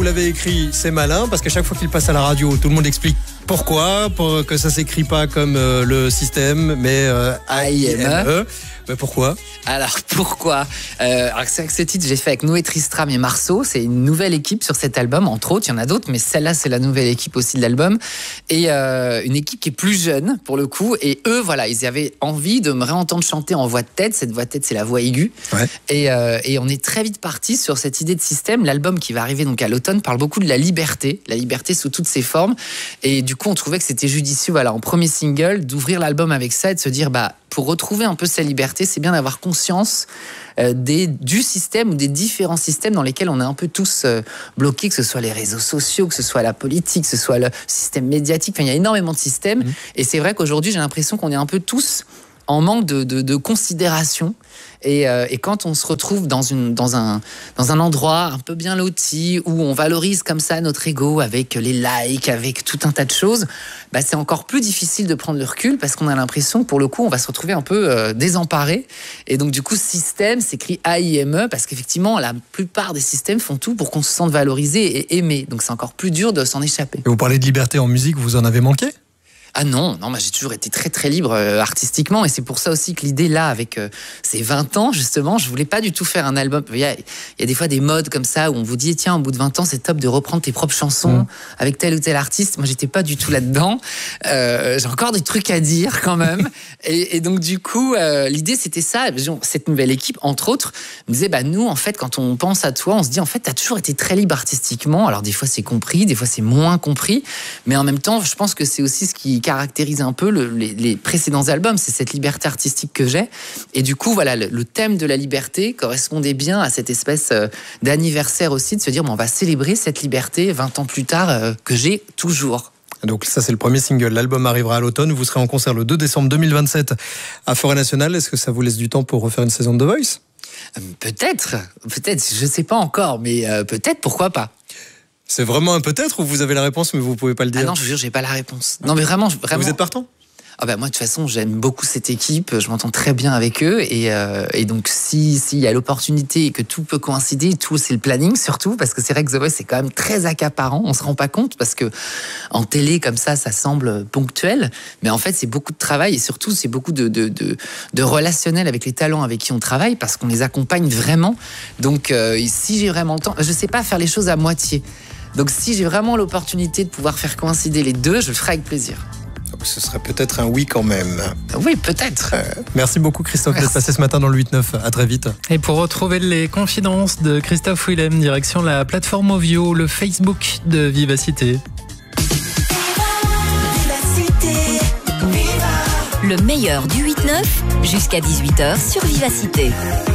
l'avez écrit, c'est malin, parce qu'à chaque fois qu'il passe à la radio, tout le monde explique pourquoi, pour que ça s'écrit pas comme le système, mais AIME. Mais pourquoi ? Alors pourquoi ? Alors c'est vrai que ce titre j'ai fait avec Noé Tristram et Marceau. C'est une nouvelle équipe sur cet album, entre autres. Il y en a d'autres, mais celle-là c'est la nouvelle équipe aussi de l'album. Et une équipe qui est plus jeune pour le coup. Et eux, voilà, ils avaient envie de me réentendre chanter en voix de tête. Cette voix de tête, c'est la voix aiguë. Ouais. Et on est très vite parti sur cette idée de système. L'album qui va arriver donc à l'automne parle beaucoup de la liberté sous toutes ses formes. Et du coup, on trouvait que c'était judicieux, voilà, en premier single, d'ouvrir l'album avec ça et de se dire, pour retrouver un peu sa liberté, c'est bien d'avoir conscience du système ou des différents systèmes dans lesquels on est un peu tous bloqués, que ce soit les réseaux sociaux, que ce soit la politique, que ce soit le système médiatique. Enfin, il y a énormément de systèmes. Et c'est vrai qu'aujourd'hui, j'ai l'impression qu'on est un peu tous en manque de considération. Et quand on se retrouve dans un endroit un peu bien loti, où on valorise comme ça notre ego avec les likes, avec tout un tas de choses, c'est encore plus difficile de prendre le recul parce qu'on a l'impression que pour le coup, on va se retrouver un peu désemparé. Et donc du coup, système s'écrit AIME parce qu'effectivement, la plupart des systèmes font tout pour qu'on se sente valorisé et aimé. Donc c'est encore plus dur de s'en échapper. Et vous parlez de liberté en musique, vous en avez manqué ? Ah non, j'ai toujours été très très libre artistiquement et c'est pour ça aussi que l'idée là, avec ces 20 ans justement, je voulais pas du tout faire un album. Il y a des fois des modes comme ça où on vous dit tiens, au bout de 20 ans c'est top de reprendre tes propres chansons avec tel ou tel artiste. Moi j'étais pas du tout là-dedans. J'ai encore des trucs à dire quand même. et donc du coup, l'idée c'était ça. Cette nouvelle équipe, entre autres, me disait nous en fait quand on pense à toi, on se dit en fait t'as toujours été très libre artistiquement. Alors des fois c'est compris, des fois c'est moins compris, mais en même temps je pense que c'est aussi ce qui caractérise un peu les précédents albums, c'est cette liberté artistique que j'ai. Et du coup, voilà, le thème de la liberté correspondait bien à cette espèce d'anniversaire aussi, de se dire, on va célébrer cette liberté 20 ans plus tard que j'ai toujours. Donc ça, c'est le premier single. L'album arrivera à l'automne. Vous serez en concert le 2 décembre 2027 à Forêt Nationale. Est-ce que ça vous laisse du temps pour refaire une saison de The Voice ? Peut-être, je sais pas encore, mais peut-être, pourquoi pas. C'est vraiment un peut-être ou vous avez la réponse mais vous pouvez pas le dire ? Ah non, je vous jure, j'ai pas la réponse. Non, mais vraiment. Vous êtes partant ? Moi, de toute façon, j'aime beaucoup cette équipe. Je m'entends très bien avec eux. Et donc, s'il y a l'opportunité et que tout peut coïncider, tout, c'est le planning surtout. Parce que c'est vrai que The Voice, c'est quand même très accaparant. On se rend pas compte parce que en télé, comme ça semble ponctuel. Mais en fait, c'est beaucoup de travail et surtout, c'est beaucoup de relationnel avec les talents avec qui on travaille parce qu'on les accompagne vraiment. Donc, si j'ai vraiment le temps, je sais pas faire les choses à moitié. Donc, si j'ai vraiment l'opportunité de pouvoir faire coïncider les deux, je le ferai avec plaisir. Ce serait peut-être un oui quand même. Oui, peut-être. Merci beaucoup Christophe d'être passé ce matin dans le 8-9. À très vite. Et pour retrouver les confidences de Christophe Willem, direction la plateforme Ovio, le Facebook de Vivacité. Le meilleur du 8-9 jusqu'à 18h sur Vivacité.